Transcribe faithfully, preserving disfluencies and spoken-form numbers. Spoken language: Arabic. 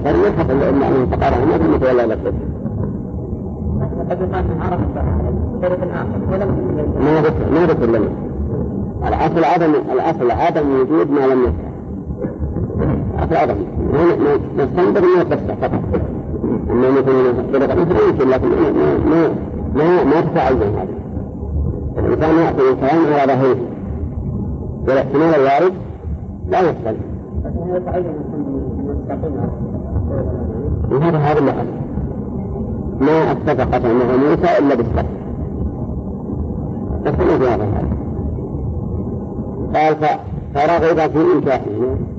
السفر يلحق يعني انتقاره ما ثم تولى إلى القبلة. ما ذكر ما ذكر لنا الأصل عدم الأصل عدم وجود ما لم يذكر. الأصل عدم نستنبط من القصة فقط. أما مثل طريقة مثل يمكن لكن ما ما ما تتعين هذا. الإنسان يأتي الكلام على ظاهره والاحتمال الوارد لا يقبل. وهذا هذا اللحظة ما اتفقت مع موسى إلا بالسبب. بس ما في هذا قال فرغب في إنكاحه.